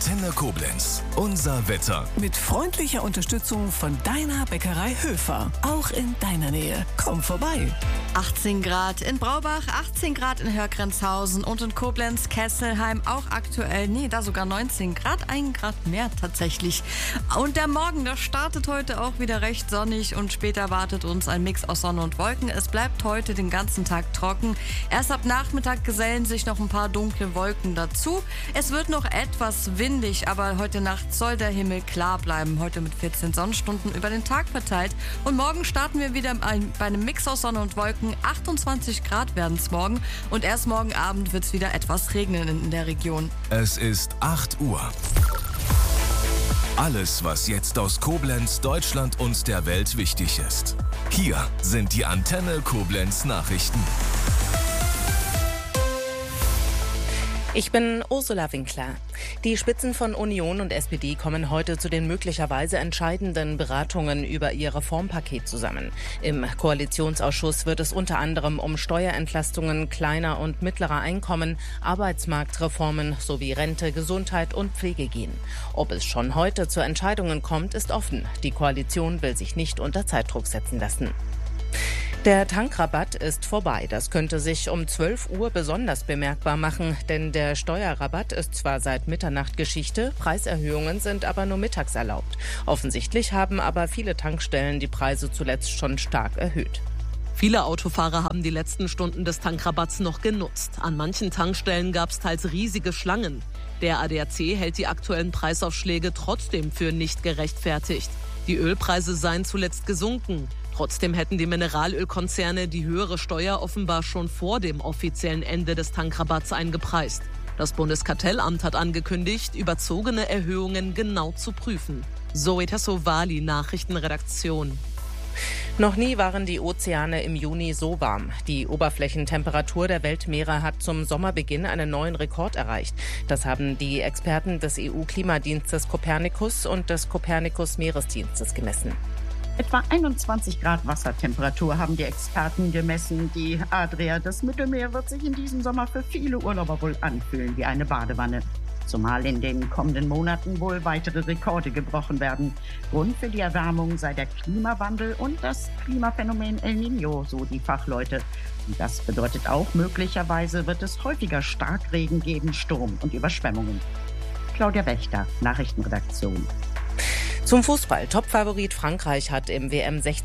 Antenne Koblenz. Unser Wetter. Mit freundlicher Unterstützung von deiner Bäckerei Höfer. Auch in deiner Nähe. Komm vorbei. 18 Grad in Braubach, 18 Grad in Hörgrenzhausen und in Koblenz, Kesselheim auch aktuell, da sogar 19 Grad, 1 Grad mehr tatsächlich. Und der Morgen, der startet heute auch wieder recht sonnig und später wartet uns ein Mix aus Sonne und Wolken. Es bleibt heute den ganzen Tag trocken. Erst ab Nachmittag gesellen sich noch ein paar dunkle Wolken dazu. Es wird noch etwas windig, aber heute Nacht soll der Himmel klar bleiben. Heute mit 14 Sonnenstunden über den Tag verteilt. Und morgen starten wir wieder bei einem Mix aus Sonne und Wolken. 28 Grad werden es morgen. Und erst morgen Abend wird es wieder etwas regnen in der Region. Es ist 8 Uhr. Alles, was jetzt aus Koblenz, Deutschland und der Welt wichtig ist. Hier sind die Antenne Koblenz Nachrichten. Ich bin Ursula Winkler. Die Spitzen von Union und SPD kommen heute zu den möglicherweise entscheidenden Beratungen über ihr Reformpaket zusammen. Im Koalitionsausschuss wird es unter anderem um Steuerentlastungen kleiner und mittlerer Einkommen, Arbeitsmarktreformen sowie Rente, Gesundheit und Pflege gehen. Ob es schon heute zu Entscheidungen kommt, ist offen. Die Koalition will sich nicht unter Zeitdruck setzen lassen. Der Tankrabatt ist vorbei. Das könnte sich um 12 Uhr besonders bemerkbar machen, denn der Steuerrabatt ist zwar seit Mitternacht Geschichte, Preiserhöhungen sind aber nur mittags erlaubt. Offensichtlich haben aber viele Tankstellen die Preise zuletzt schon stark erhöht. Viele Autofahrer haben die letzten Stunden des Tankrabatts noch genutzt. An manchen Tankstellen gab es teils riesige Schlangen. Der ADAC hält die aktuellen Preisaufschläge trotzdem für nicht gerechtfertigt. Die Ölpreise seien zuletzt gesunken. Trotzdem hätten die Mineralölkonzerne die höhere Steuer offenbar schon vor dem offiziellen Ende des Tankrabatts eingepreist. Das Bundeskartellamt hat angekündigt, überzogene Erhöhungen genau zu prüfen. Zoe Tassovali, Nachrichtenredaktion. Noch nie waren die Ozeane im Juni so warm. Die Oberflächentemperatur der Weltmeere hat zum Sommerbeginn einen neuen Rekord erreicht. Das haben die Experten des EU-Klimadienstes Copernicus und des Copernicus-Meeresdienstes gemessen. Etwa 21 Grad Wassertemperatur haben die Experten gemessen. Die Adria, das Mittelmeer, wird sich in diesem Sommer für viele Urlauber wohl anfühlen wie eine Badewanne. Zumal in den kommenden Monaten wohl weitere Rekorde gebrochen werden. Grund für die Erwärmung sei der Klimawandel und das Klimaphänomen El Niño, so die Fachleute. Und das bedeutet auch, möglicherweise wird es häufiger Starkregen geben, Sturm und Überschwemmungen. Claudia Wächter, Nachrichtenredaktion. Zum Fußball. Topfavorit Frankreich hat im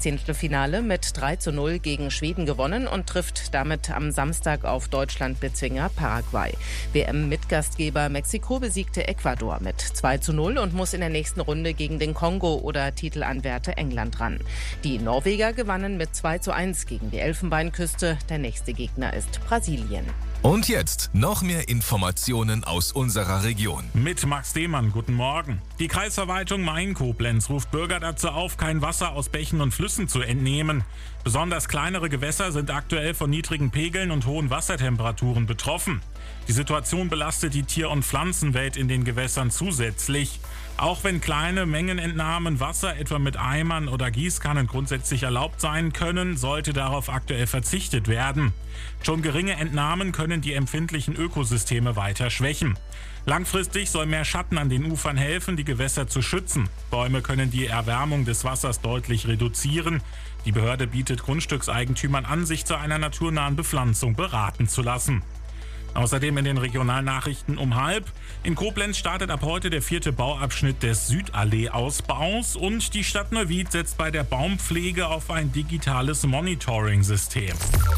WM-16. mit 3:0 gegen Schweden gewonnen und trifft damit am Samstag auf Deutschland-Bezwinger Paraguay. WM-Mitgastgeber Mexiko besiegte Ecuador mit 2:0 und muss in der nächsten Runde gegen den Kongo oder Titelanwärter England ran. Die Norweger gewannen mit 2:1 gegen die Elfenbeinküste. Der nächste Gegner ist Brasilien. Und jetzt noch mehr Informationen aus unserer Region. Mit Max Demann, guten Morgen. Die Kreisverwaltung Main-Koblenz ruft Bürger dazu auf, kein Wasser aus Bächen und Flüssen zu entnehmen. Besonders kleinere Gewässer sind aktuell von niedrigen Pegeln und hohen Wassertemperaturen betroffen. Die Situation belastet die Tier- und Pflanzenwelt in den Gewässern zusätzlich. Auch wenn kleine Mengenentnahmen Wasser etwa mit Eimern oder Gießkannen grundsätzlich erlaubt sein können, sollte darauf aktuell verzichtet werden. Schon geringe Entnahmen können die empfindlichen Ökosysteme weiter schwächen. Langfristig soll mehr Schatten an den Ufern helfen, die Gewässer zu schützen. Bäume können die Erwärmung des Wassers deutlich reduzieren. Die Behörde bietet Grundstückseigentümern an, sich zu einer naturnahen Bepflanzung beraten zu lassen. Außerdem in den Regionalnachrichten um 12:30. In Koblenz startet ab heute der 4. Bauabschnitt des Südallee-Ausbaus und die Stadt Neuwied setzt bei der Baumpflege auf ein digitales Monitoring-System.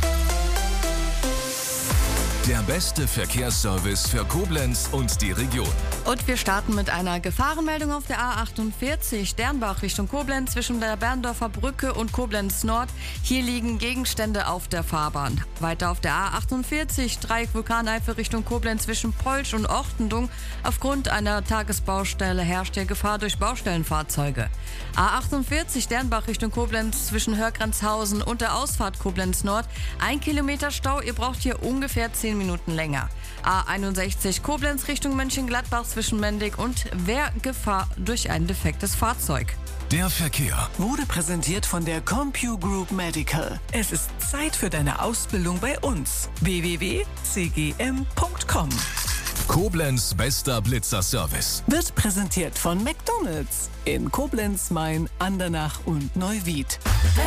Der beste Verkehrsservice für Koblenz und die Region. Und wir starten mit einer Gefahrenmeldung auf der A48 Dernbach Richtung Koblenz zwischen der Berndorfer Brücke und Koblenz Nord. Hier liegen Gegenstände auf der Fahrbahn. Weiter auf der A48 Dreieck Vulkaneifel Richtung Koblenz zwischen Polsch und Ortendung. Aufgrund einer Tagesbaustelle herrscht hier Gefahr durch Baustellenfahrzeuge. A48 Dernbach Richtung Koblenz zwischen Hörgrenzhausen und der Ausfahrt Koblenz Nord. 1 Kilometer Stau, ihr braucht hier ungefähr 10 Minuten länger. A61 Koblenz Richtung Mönchengladbach zwischen Mendig und Wehrgefahr durch ein defektes Fahrzeug. Der Verkehr Wurde präsentiert von der CompuGroup Medical. Es ist Zeit für deine Ausbildung bei uns. www.cgm.com Koblenz bester Blitzerservice. Wird präsentiert von McDonald's in Koblenz, Main, Andernach und Neuwied.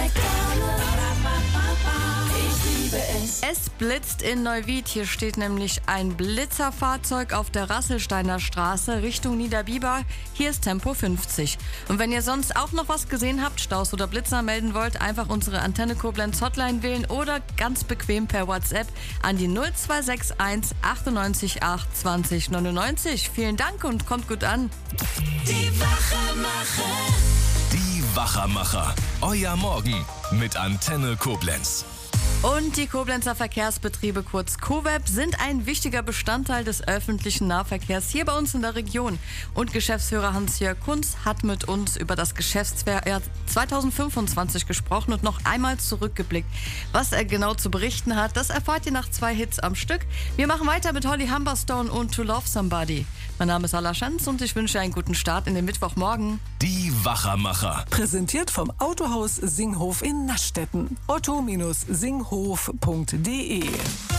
Es blitzt in Neuwied. Hier steht nämlich ein Blitzerfahrzeug auf der Rasselsteiner Straße Richtung Niederbiber. Hier ist Tempo 50. Und wenn ihr sonst auch noch was gesehen habt, Staus oder Blitzer melden wollt, einfach unsere Antenne Koblenz Hotline wählen oder ganz bequem per WhatsApp an die 0261 98 8 20 99. Vielen Dank und kommt gut an. Die Wachermacher. Euer Morgen mit Antenne Koblenz. Und die Koblenzer Verkehrsbetriebe, kurz COVEB, sind ein wichtiger Bestandteil des öffentlichen Nahverkehrs hier bei uns in der Region. Und Geschäftsführer Hans-Jörg Kunz hat mit uns über das Geschäftsjahr 2025 gesprochen und noch einmal zurückgeblickt. Was er genau zu berichten hat, das erfahrt ihr nach 2 Hits am Stück. Wir machen weiter mit Holly Humberstone und To Love Somebody. Mein Name ist Alla Schanz und ich wünsche einen guten Start in den Mittwochmorgen. Die Wachermacher. Präsentiert vom Autohaus Singhof in Naschstetten. otto-singhof.de